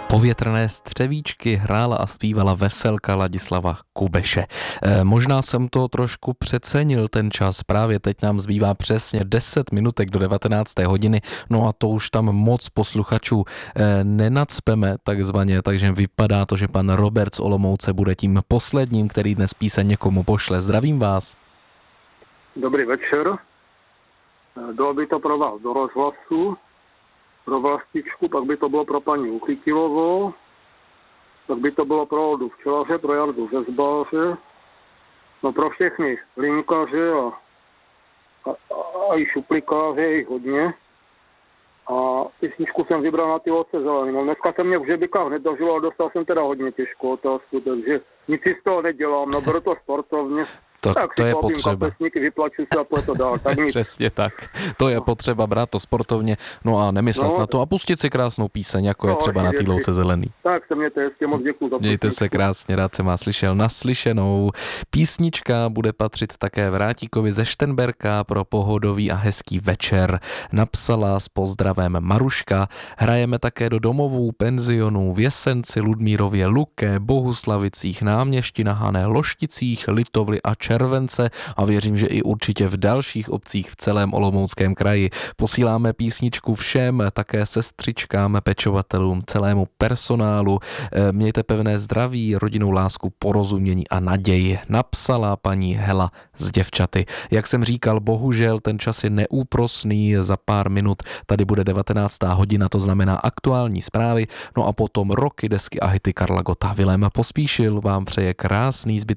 Povětrné střevíčky hrála a zpívala veselka Ladislava Kubeše. Možná jsem to trošku přecenil ten čas, právě teď nám zbývá přesně 10 minutek do 19. hodiny, no a to už tam moc posluchačů nenacpeme takzvaně, takže vypadá to, že pan Robert z Olomouce bude tím posledním, který dnes píseň někomu pošle. Zdravím vás. Dobrý večer. Bylo by to pro vás do rozhlasu, pro Vlastičku, pak by to bylo pro paní Uchytilovou, pak by to bylo pro Oldu Včelaře, pro Jardu Řezbáře, no pro všechny linkaře a i šuplikáře, je jich hodně. A písničku jsem vybral na ty Loce zelený. No dneska jsem mě v žebikách nedožil, ale dostal jsem teda hodně těžkou otázku, takže nic si z toho nedělám, no beru to sportovně. Tak to si je koupím potřeba. kapesníky, vyplaču se a půjde to dál. Tak nic. Přesně tak. To je potřeba brát to sportovně, no a nemyslet na to a pustit si krásnou píseň, jako je třeba na té Louce zelený. Tak se mějte hezky, moc děkuju za Mějte se krásně, rád se vás slyšel. Naslyšenou. Písnička bude patřit také Vrátíkovi ze Štenberka pro pohodový a hezký večer. Napsala s pozdravem Maruška. Hrajeme také do domovů, penzionů v Jesenci, Ludmírově, Luké, Bohuslavicích, Náměšti na Hané, Lošticích, Litovli a Července a věřím, že i určitě v dalších obcích v celém Olomouckém kraji. Posíláme písničku všem, také sestřičkám, pečovatelům, celému personálu. Mějte pevné zdraví, rodinnou lásku, porozumění a naději. Napsala paní Hela z Děvčaty. Jak jsem říkal, bohužel ten čas je neúprosný, za pár minut tady bude 19. hodina, to znamená aktuální zprávy, no a potom roky, desky a hity Karla Gotta. Vilém Pospíšil vám přeje krásný zbytek